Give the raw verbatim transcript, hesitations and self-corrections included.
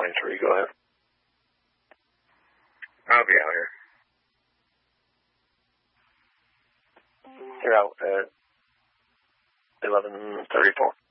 twenty-three. Go ahead. I'll be out here. You're out at eleven thirty-four.